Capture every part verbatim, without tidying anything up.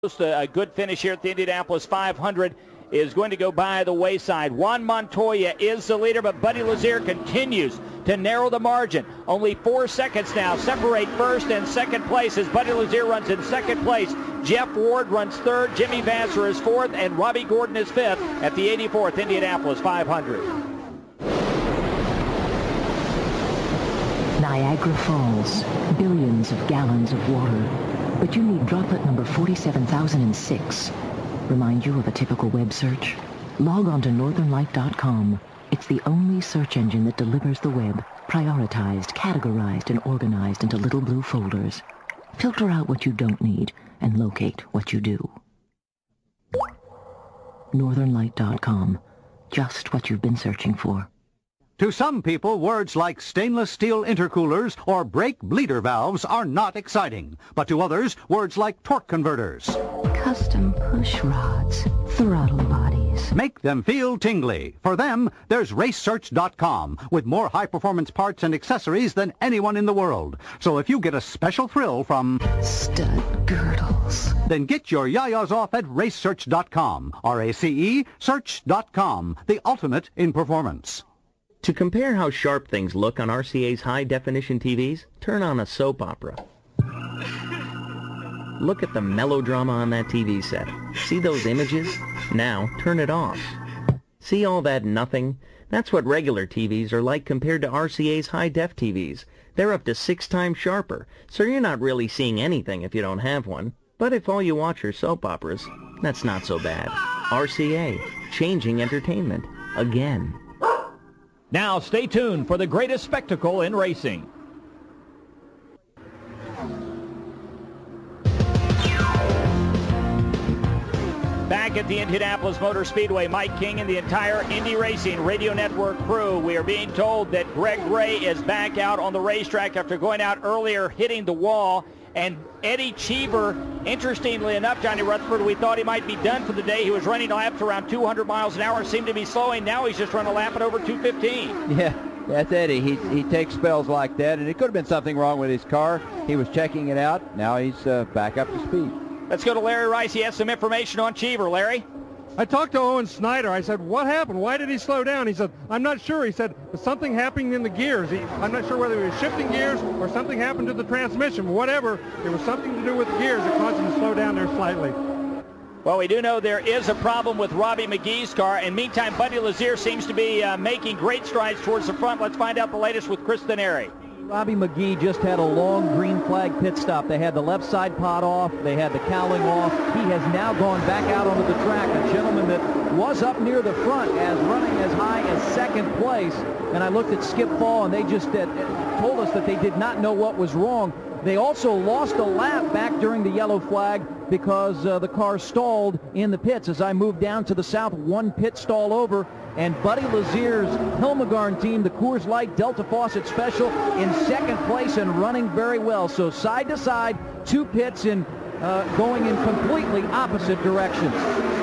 A good finish here at the Indianapolis five hundred is going to go by the wayside. Juan Montoya is the leader, but Buddy Lazier continues to narrow the margin. Only four seconds now separate first and second place as Buddy Lazier runs in second place. Jeff Ward runs third, Jimmy Vasser is fourth, and Robbie Gordon is fifth at the eighty-fourth Indianapolis five hundred. Niagara Falls, billions of gallons of water. But you need droplet number forty-seven thousand six. Remind you of a typical web search? Log on to northern light dot com. It's the only search engine that delivers the web, prioritized, categorized, and organized into little blue folders. Filter out what you don't need and locate what you do. northern light dot com. Just what you've been searching for. To some people, words like stainless steel intercoolers or brake bleeder valves are not exciting. But to others, words like torque converters, Custom push rods, throttle bodies. make them feel tingly. For them, there's race search dot com with more high-performance parts and accessories than anyone in the world. So if you get a special thrill from Stud girdles, then get your yayas off at race search dot com. R A C E, search dot com, the ultimate in performance. To compare how sharp things look on R C A's high-definition T Vs, turn on a soap opera. Look at the melodrama on that T V set. See those images? Now, turn it off. See all that nothing? That's what regular T Vs are like compared to R C A's high-def T Vs. They're up to six times sharper, so you're not really seeing anything if you don't have one. But if all you watch are soap operas, that's not so bad. R C A, changing entertainment. Again. Now stay tuned for the greatest spectacle in racing. Back at the Indianapolis Motor Speedway, Mike King and the entire Indy Racing Radio Network crew. We are being told that Greg Ray is back out on the racetrack after going out earlier, hitting the wall. And Eddie Cheever, interestingly enough, Johnny Rutherford, we thought he might be done for the day. He was running laps around two hundred miles an hour, seemed to be slowing. Now he's just running a lap at over two fifteen. Yeah, that's Eddie. He, he takes spells like that, and it could have been something wrong with his car. He was checking it out. Now he's uh, back up to speed. Let's go to Larry Rice. He has some information on Cheever. Larry? I talked to Owen Snyder. I said, what happened? Why did he slow down? He said, I'm not sure. He said, there's something happening in the gears. He, I'm not sure whether he was shifting gears or something happened to the transmission. Whatever, there was something to do with the gears that caused him to slow down there slightly. Well, we do know there is a problem with Robbie McGee's car. And meantime, Buddy Lazier seems to be uh, making great strides towards the front. Let's find out the latest with Chris Denari. Robbie McGee just had a long green flag pit stop. They had the left side pot off. They had the cowling off. He has now gone back out onto the track. A gentleman that was up near the front as running as high as second place. And I looked at Skip Fall, and they just uh, told us that they did not know what was wrong. They also lost a lap back during the yellow flag because uh, the car stalled in the pits. As I moved down to the south, one pit stall over, and Buddy Lazier's Hilmagarn team, the Coors Light Delta Faucet Special, in second place and running very well. So side to side, two pits in uh, going in completely opposite directions.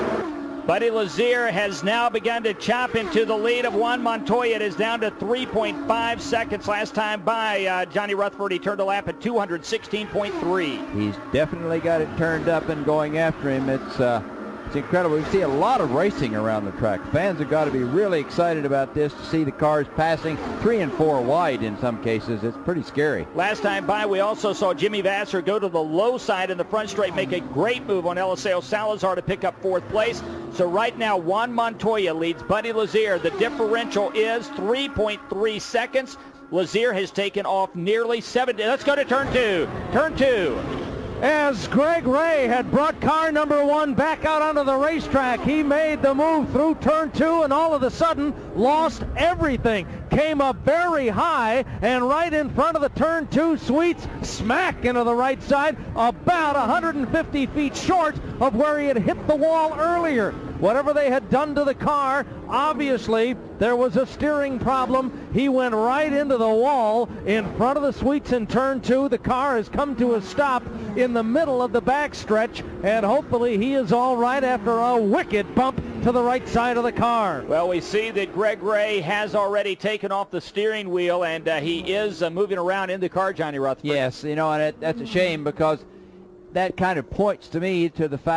Buddy Lazier has now begun to chop into the lead of Juan Montoya. It is down to three point five seconds. Last time by uh, Johnny Rutherford, he turned a lap at two sixteen point three. He's definitely got it turned up and going after him. It's uh, it's incredible. We see a lot of racing around the track. Fans have got to be really excited about this to see the cars passing three and four wide in some cases. It's pretty scary. Last time by, we also saw Jimmy Vasser go to the low side in the front straight, make a great move on Eliseo Salazar to pick up fourth place. So right now, Juan Montoya leads Buddy Lazier. The differential is three point three seconds. Lazier has taken off nearly seventy. Let's go to turn two. Turn two. As Greg Ray had brought car number one back out onto the racetrack, he made the move through turn two and all of a sudden lost everything. Came up very high and right in front of the turn two suites, smack into the right side, about one hundred fifty feet short of where he had hit the wall earlier. Whatever they had done to the car, obviously there was a steering problem. He went right into the wall in front of the suites in turn two. The car has come to a stop in the middle of the backstretch, and hopefully he is all right after a wicked bump to the right side of the car. Well, we see that Greg Ray has already taken off the steering wheel, and uh, he is uh, moving around in the car, Johnny Rutherford. Yes, you know, and it, that's a shame because that kind of points to me to the fact